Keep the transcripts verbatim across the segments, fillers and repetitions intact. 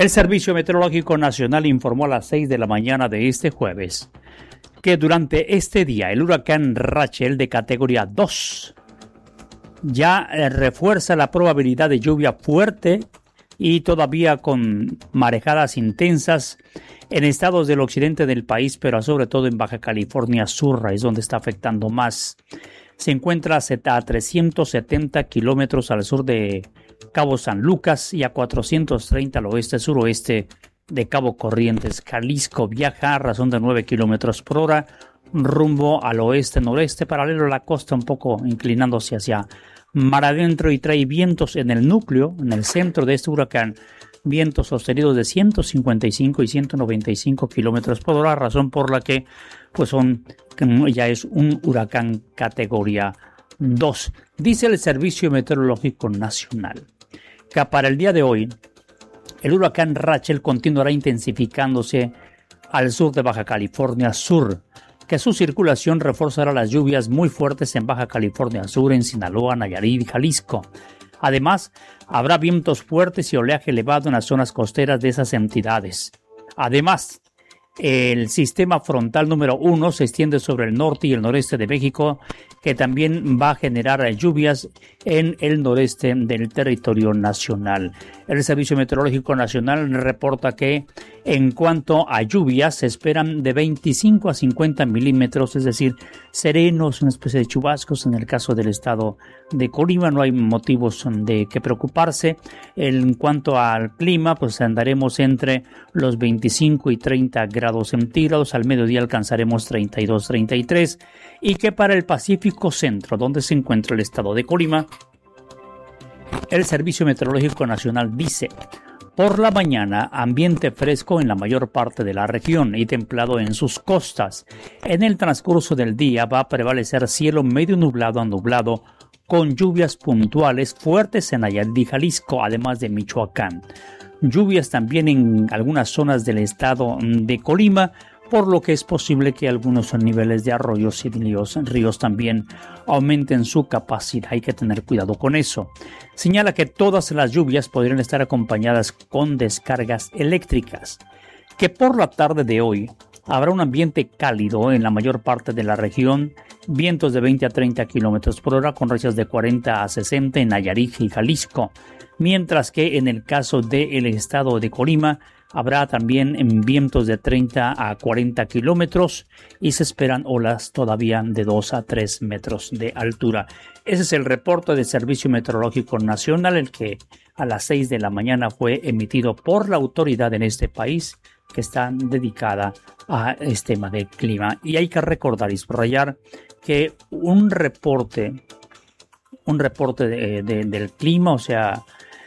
El Servicio Meteorológico Nacional informó a las seis de la mañana de este jueves que durante este día el huracán Rachel de categoría dos ya refuerza la probabilidad de lluvia fuerte y todavía con marejadas intensas en estados del occidente del país, pero sobre todo en Baja California Sur, es donde está afectando más. Se encuentra a trescientos setenta kilómetros al sur de Cabo San Lucas y a cuatrocientos treinta al oeste-suroeste de Cabo Corrientes. Jalisco viaja a razón de nueve kilómetros por hora rumbo al oeste-noreste, paralelo a la costa, un poco inclinándose hacia mar adentro, y trae vientos en el núcleo, en el centro de este huracán, vientos sostenidos de ciento cincuenta y cinco y ciento noventa y cinco kilómetros por hora, razón por la que pues son, ya es un huracán categoría dos. Dice el Servicio Meteorológico Nacional que para el día de hoy el huracán Rachel continuará intensificándose al sur de Baja California Sur, que su circulación reforzará las lluvias muy fuertes en Baja California Sur, en Sinaloa, Nayarit y Jalisco. Además, habrá vientos fuertes y oleaje elevado en las zonas costeras de esas entidades. Además, el sistema frontal número uno se extiende sobre el norte y el noreste de México, que también va a generar lluvias en el noreste del territorio nacional. El Servicio Meteorológico Nacional reporta que en cuanto a lluvias se esperan de veinticinco a cincuenta milímetros, es decir, serenos, una especie de chubascos. En el caso del estado de Colima no hay motivos de que preocuparse. En cuanto al clima, pues andaremos entre los veinticinco y treinta grados centígrados. Al mediodía alcanzaremos treinta y dos, treinta y tres, y que para el Pacífico Centro, donde se encuentra el estado de Colima, el Servicio Meteorológico Nacional dice: por la mañana, ambiente fresco en la mayor parte de la región y templado en sus costas. En el transcurso del día va a prevalecer cielo medio nublado a nublado, con lluvias puntuales fuertes en Nayarit y Jalisco, además de Michoacán. Lluvias también en algunas zonas del estado de Colima, por lo que es posible que algunos niveles de arroyos y ríos, ríos también aumenten su capacidad. Hay que tener cuidado con eso. Señala que todas las lluvias podrían estar acompañadas con descargas eléctricas, que por la tarde de hoy habrá un ambiente cálido en la mayor parte de la región, vientos de veinte a treinta kilómetros por hora con rachas de cuarenta a sesenta en Nayarit y Jalisco, mientras que en el caso del estado de Colima habrá también vientos de treinta a cuarenta kilómetros y se esperan olas todavía de dos a tres metros de altura. Ese es el reporte del Servicio Meteorológico Nacional, el que a las seis de la mañana fue emitido por la autoridad en este país que está dedicada a este tema del clima. Y hay que recordar y subrayar que un reporte, un reporte de, de, del clima, o sea,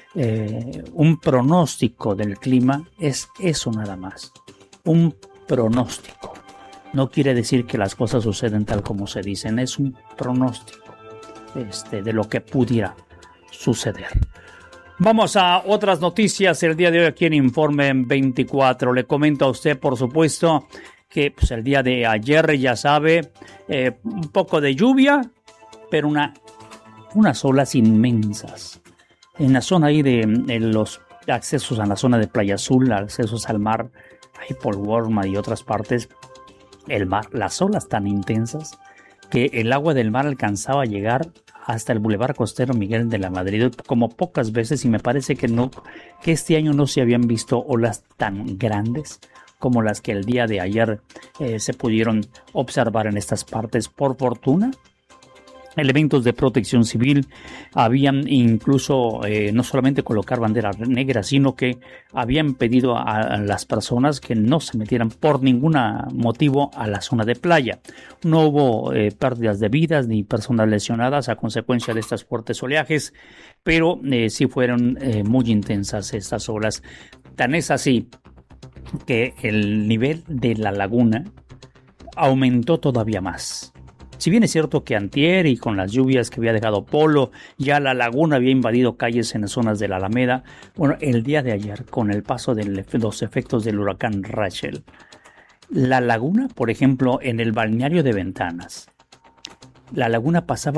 Eh, un pronóstico del clima, es eso nada más, un pronóstico. No quiere decir que las cosas suceden tal como se dicen, es un pronóstico este, de lo que pudiera suceder. Vamos a otras noticias el día de hoy aquí en Informe veinticuatro. Le comento a usted, por supuesto, que pues, el día de ayer, ya sabe, eh, un poco de lluvia, pero una, unas olas inmensas en la zona ahí de, de los accesos a la zona de Playa Azul, accesos al mar, ahí por Walmart y otras partes, el mar, las olas tan intensas que el agua del mar alcanzaba a llegar hasta el Boulevard Costero Miguel de la Madrid, como pocas veces, y me parece que no, que este año no se habían visto olas tan grandes como las que el día de ayer eh, se pudieron observar en estas partes. Por fortuna, elementos de protección civil habían incluso eh, no solamente colocar bandera negra, sino que habían pedido a, a las personas que no se metieran por ningún motivo a la zona de playa. No hubo eh, pérdidas de vidas ni personas lesionadas a consecuencia de estos fuertes oleajes, pero eh, sí fueron eh, muy intensas estas olas. Tan es así que el nivel de la laguna aumentó todavía más. Si bien es cierto que antier y con las lluvias que había dejado Polo, ya la laguna había invadido calles en zonas de la Alameda, bueno, el día de ayer, con el paso de los efectos del huracán Rachel, la laguna, por ejemplo, en el balneario de Ventanas, la laguna pasaba